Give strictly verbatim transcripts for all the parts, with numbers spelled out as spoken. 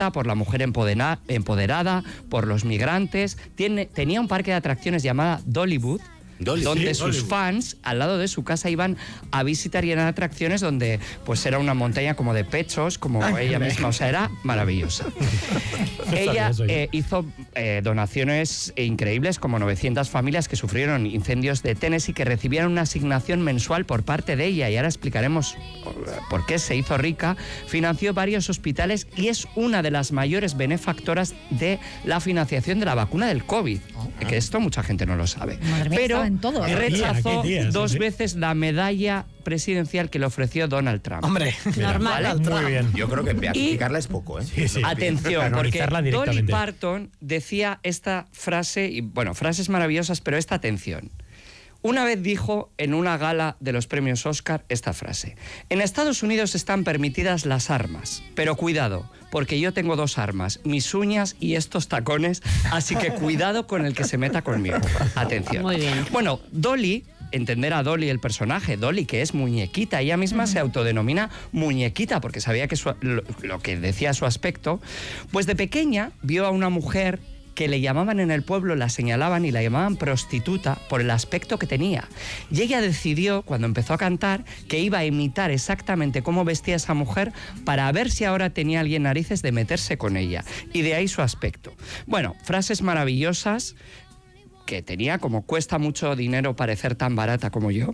por la mujer empoderada, por los migrantes. Tiene, tenía un parque de atracciones llamado Dollywood, Dolly, donde sí, sus Dollywood. fans al lado de su casa iban a visitar y eran atracciones donde pues era una montaña como de pechos, como Ay, ella misma, o sea, era maravillosa. Ella eh, hizo eh, donaciones increíbles, como novecientas familias que sufrieron incendios de Tennessee, que recibieron una asignación mensual por parte de ella, y ahora explicaremos por qué se hizo rica. Financió varios hospitales y es una de las mayores benefactoras de la financiación de la vacuna del COVID, oh, que esto mucha gente no lo sabe. Madre mía, pero todo. rechazó ¿Qué día, qué día, dos sí, sí. veces la medalla presidencial que le ofreció Donald Trump. Hombre, normal. ¿Vale? Muy bien. Yo creo que beatificarla es poco, ¿eh? Sí, sí. Atención, porque Canonizarla Dolly directamente. Parton decía esta frase, y bueno, frases maravillosas, pero esta atención. Una vez dijo en una gala de los premios Oscar esta frase: en Estados Unidos están permitidas las armas, pero cuidado, porque yo tengo dos armas, mis uñas y estos tacones, así que cuidado con el que se meta conmigo. Atención. Muy bien. Bueno, Dolly, entender a Dolly, el personaje, Dolly, que es muñequita, ella misma se autodenomina muñequita porque sabía que su, lo, lo que decía su aspecto, pues de pequeña vio a una mujer que le llamaban en el pueblo, la señalaban y la llamaban prostituta por el aspecto que tenía. Y ella decidió, cuando empezó a cantar, que iba a imitar exactamente cómo vestía esa mujer para ver si ahora tenía alguien narices de meterse con ella. Y de ahí su aspecto. Bueno, frases maravillosas que tenía, como cuesta mucho dinero parecer tan barata como yo.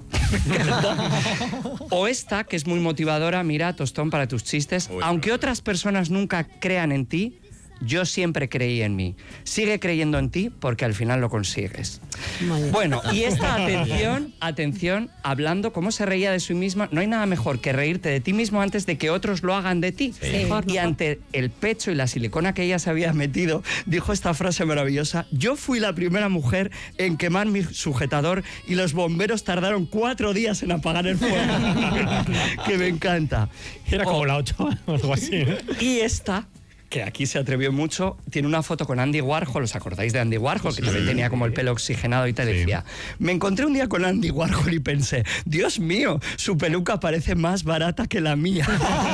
O esta, que es muy motivadora: mira, tostón, para tus chistes, Uy, aunque otras personas nunca crean en ti, yo siempre creí en mí. Sigue creyendo en ti porque al final lo consigues. Bueno, y esta atención, atención, hablando cómo se reía de sí misma. No hay nada mejor que reírte de ti mismo antes de que otros lo hagan de ti. Sí. Y ante el pecho y la silicona que ella se había metido, dijo esta frase maravillosa: yo fui la primera mujer en quemar mi sujetador y los bomberos tardaron cuatro días en apagar el fuego. Que me encanta. Era como O, la ocho o algo así, ¿eh? Y esta, que aquí se atrevió mucho, tiene una foto con Andy Warhol. ¿Os acordáis de Andy Warhol? Que sí, también tenía como el pelo oxigenado y te sí. decía: me encontré un día con Andy Warhol y pensé, Dios mío, su peluca parece más barata que la mía.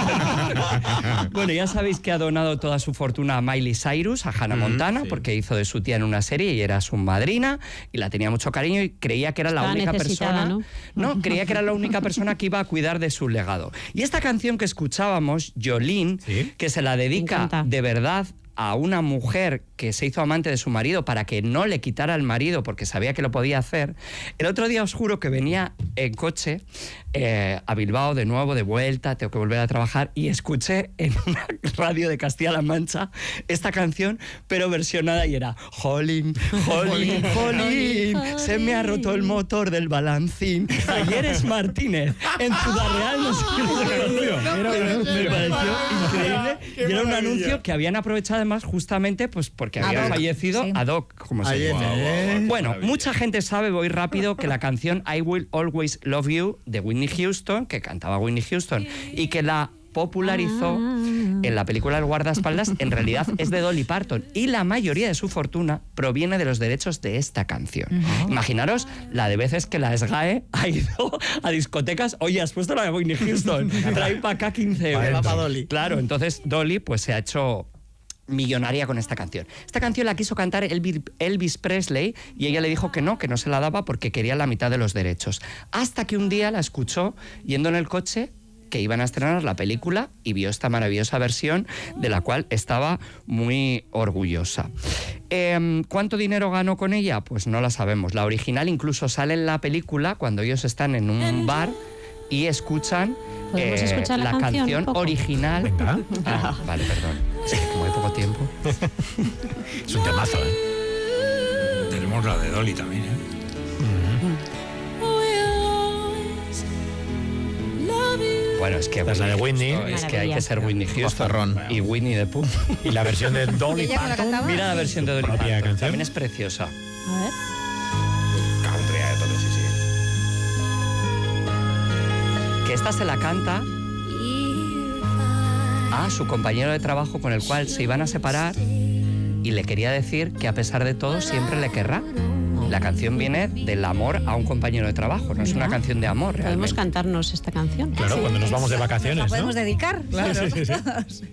Bueno, ya sabéis que ha donado toda su fortuna a Miley Cyrus, a Hannah Montana, sí. porque hizo de su tía en una serie y era su madrina y la tenía mucho cariño y creía que era la Estaba única persona, ¿no? no, creía que era la única persona que iba a cuidar de su legado. Y esta canción que escuchábamos, Jolene, ¿sí? que se la dedica de verdad a una mujer que se hizo amante de su marido para que no le quitara el marido porque sabía que lo podía hacer. El otro día os juro que venía en coche eh, a Bilbao de nuevo, de vuelta, tengo que volver a trabajar, y escuché en una radio de Castilla-La Mancha esta canción, pero versionada, y era: jolín, jolín, jolín, se me ha roto el motor del balancín, ayer es Martínez, en Ciudad Real, no sé qué. Me pareció increíble, y era un anuncio que habían aprovechado además justamente pues porque había fallecido sí. ad hoc, como se dice. Wow, bueno, maravilla. Mucha gente sabe, voy rápido, que la canción I Will Always Love You de Whitney Houston, que cantaba Whitney Houston y que la popularizó en la película El guardaespaldas, en realidad es de Dolly Parton, y la mayoría de su fortuna proviene de los derechos de esta canción. Uh-huh. Imaginaros la de veces que la S G A E ha ido a discotecas: oye, has puesto la de Whitney Houston, trae para acá quince euros. Para Dolly. Claro, entonces Dolly pues se ha hecho millonaria con esta canción. Esta canción la quiso cantar Elvis Presley y ella le dijo que no, que no se la daba porque quería la mitad de los derechos. Hasta que un día la escuchó yendo en el coche, que iban a estrenar la película, y vio esta maravillosa versión de la cual estaba muy orgullosa. Eh, ¿Cuánto dinero ganó con ella? Pues no la sabemos. La original incluso sale en la película cuando ellos están en un bar y escuchan ¿Podemos eh, escuchar la, la canción, canción original. Venga. Ah, vale, perdón. Es que como hay poco tiempo. Es un temazo, ¿eh? Tenemos la de Dolly también, ¿eh? Bueno, es que es la de Whitney. Es que hay que ser Whitney Houston y Winnie the Pooh. Y la versión de Dolly Parton. Mira la versión de Dolly Parton. Canción. También es preciosa. A ver. Country a tope, sí, sí. Que esta se la canta a su compañero de trabajo con el cual se iban a separar y le quería decir que a pesar de todo siempre le querrá. La canción viene del amor a un compañero de trabajo, no es una canción de amor realmente. Podemos cantarnos esta canción. Claro, sí. cuando nos vamos de vacaciones, ¿La podemos ¿no? dedicar? Claro. Sí, sí, sí, sí.